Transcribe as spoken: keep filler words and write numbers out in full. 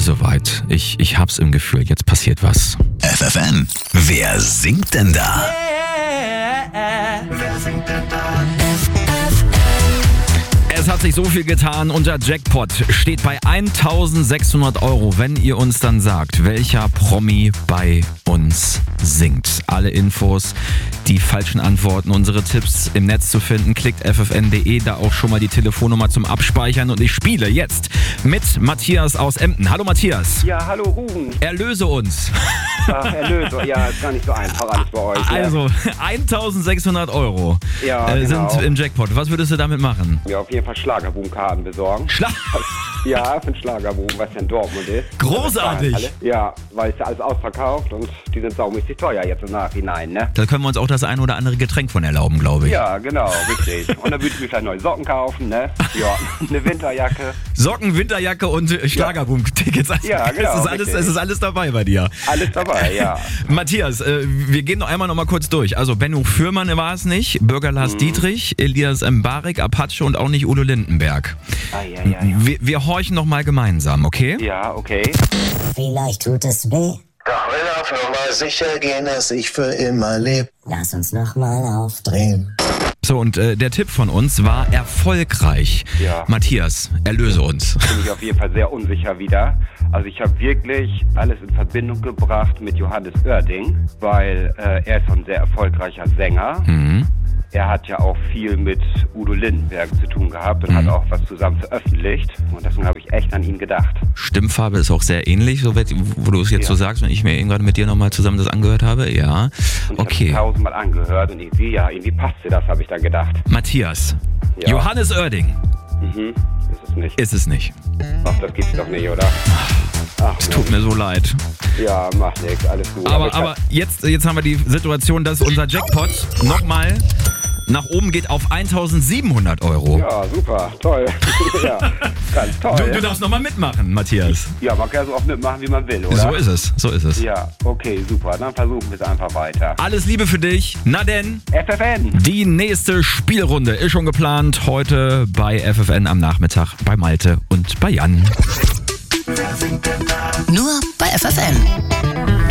ist soweit. Ich, ich hab's im Gefühl, jetzt passiert was. F F N, wer singt denn da? Wer singt denn da? Es hat sich so viel getan und der Jackpot steht bei eintausendsechshundert Euro, wenn ihr uns dann sagt, welcher Promi bei uns singt. Alle Infos, die falschen Antworten, unsere Tipps im Netz zu finden, klickt f f n punkt d e, da auch schon mal die Telefonnummer zum Abspeichern. Und ich spiele jetzt mit Matthias aus Emden. Hallo Matthias. Ja, hallo Ruben. Erlöse uns. Ach, Erlöse, ja, ist gar nicht so einfach alles bei euch. Ne? Also, eintausendsechshundert Euro ja, äh, genau. sind im Jackpot. Was würdest du damit machen? Ja, auf jeden Fall Schlagerboom-Karten besorgen. Schlag Ja, für den Schlagerboom, was ja in Dortmund ist. Großartig. Ja, weil es ja alles ausverkauft und die sind saumäßig teuer jetzt im Nachhinein, ne? Da können wir uns auch das ein oder andere Getränk von erlauben, glaube ich. Ja, genau, richtig. Und dann würde ich mir vielleicht neue Socken kaufen, ne? Ja, eine Winterjacke. Socken, Winterjacke und äh, Schlagerboom-Tickets. Ja, genau, Es ist, alles, richtig. es ist alles dabei bei dir. Alles dabei, ja. Matthias, äh, wir gehen noch einmal noch mal kurz durch. Also Benno Fürmann war es nicht, Bürger Lars Mhm. Dietrich, Elias Mbarek, Apache und auch nicht Udo Lindenberg. Ah, ja, ja, ja. Wir, wir horchen noch mal gemeinsam, okay? Ja, okay. Vielleicht tut es weh. Doch will auf Nummer sicher gehen, dass ich für immer leb. Lass uns nochmal aufdrehen. So, und äh, der Tipp von uns war erfolgreich. Ja. Matthias, erlöse uns. Bin ich auf jeden Fall sehr unsicher wieder. Also ich habe wirklich alles in Verbindung gebracht mit Johannes Oerding, weil äh, er ist so ein sehr erfolgreicher Sänger. Mhm. Er hat ja auch viel mit Udo Lindenberg zu tun gehabt und Mhm. hat auch was zusammen veröffentlicht. Und deswegen habe ich echt an ihn gedacht. Stimmfarbe ist auch sehr ähnlich, so weit, wo du es jetzt Ja. so sagst, wenn ich mir eben gerade mit dir nochmal zusammen das angehört habe. Ja, Und ich okay. habe tausendmal angehört und irgendwie, ja, irgendwie passte das, habe ich dann gedacht. Matthias, Ja. Johannes Oerding Mhm, ist es nicht. ist es nicht. Ach, das gibt's doch nicht, oder? Ach, Es tut mir so leid. Ja, macht nichts, alles gut. Aber, ich aber hab- jetzt, jetzt haben wir die Situation, dass unser Jackpot nochmal nach oben geht auf eintausendsiebenhundert Euro. Ja, super, toll. Ja, ganz toll. Du, du darfst nochmal mitmachen, Matthias. Ja, man kann so oft mitmachen, wie man will, oder? So ist es, so ist es. Ja, okay, super. Dann versuchen wir es einfach weiter. Alles Liebe für dich. Na denn, F F N! die nächste Spielrunde ist schon geplant. Heute bei F F N am Nachmittag bei Malte und bei Jan. Wer singt denn da? Nur bei F F N.